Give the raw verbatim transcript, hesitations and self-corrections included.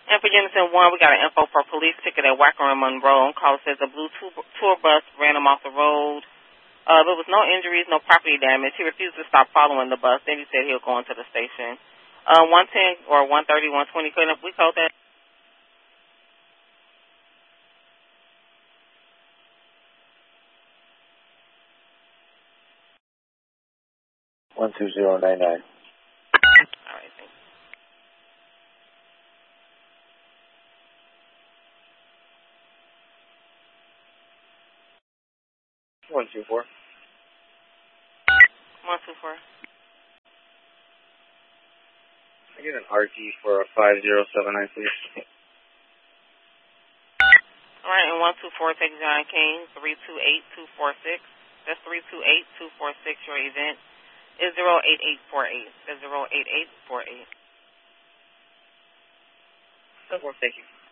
And for Unison one, we got an info for police ticket at Wacker and Monroe. Caller says a blue tour bus ran him off the road. Uh, there was no injuries, no property damage. He refused to stop following the bus. Then he said he'll go into the station. Uh, one ten or one thirty, one twenty, couldn't we code that? one two zero nine nine. All right, thanks. one two four. one two four. I get an R G for a five zero seven nine, please. All right, and one two four, take John King, three two eight two four six. That's three two eight two four six. Your event is zero eight eight four eight. That's zero eight eight four eight. Thank you.